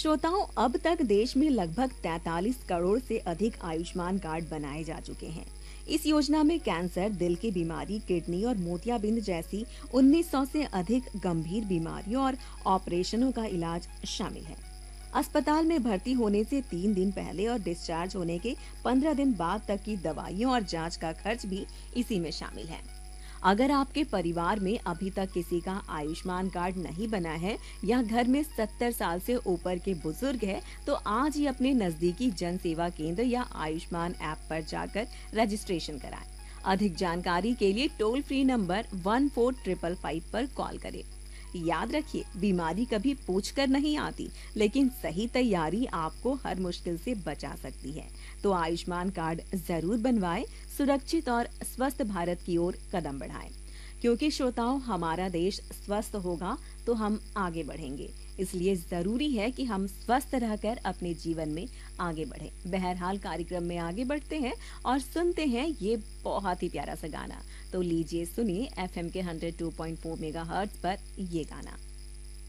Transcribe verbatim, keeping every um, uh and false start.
श्रोताओं, अब तक देश में लगभग तैंतालीस करोड़ से अधिक आयुष्मान कार्ड बनाए जा चुके हैं। इस योजना में कैंसर, दिल की बीमारी, किडनी और मोतियाबिंद जैसी उन्नीस सौ से अधिक गंभीर बीमारियों और ऑपरेशनों का इलाज शामिल है। अस्पताल में भर्ती होने से तीन दिन पहले और डिस्चार्ज होने के पंद्रह दिन बाद तक की दवाइयों और जांच का खर्च भी इसी में शामिल है। अगर आपके परिवार में अभी तक किसी का आयुष्मान कार्ड नहीं बना है या घर में सत्तर साल से ऊपर के बुजुर्ग हैं, तो आज ही अपने नजदीकी जन सेवा केंद्र या आयुष्मान ऐप पर जाकर रजिस्ट्रेशन कराएं। अधिक जानकारी के लिए toll free number one four triple five पर कॉल करें। याद रखिए, बीमारी कभी पूछकर नहीं आती, लेकिन सही तैयारी आपको हर मुश्किल से बचा सकती है। तो आयुष्मान कार्ड जरूर बनवाएं, सुरक्षित और स्वस्थ भारत की ओर कदम बढ़ाएं। क्योंकि श्रोताओं, हमारा देश स्वस्थ होगा तो हम आगे बढ़ेंगे। इसलिए जरूरी है कि हम स्वस्थ रहकर अपने जीवन में आगे बढ़ें। बहरहाल, कार्यक्रम में आगे बढ़ते हैं और सुनते हैं ये बहुत ही प्यारा सा गाना। तो लीजिए सुनिए एफएम के one O two point four megahertz पर ये गाना।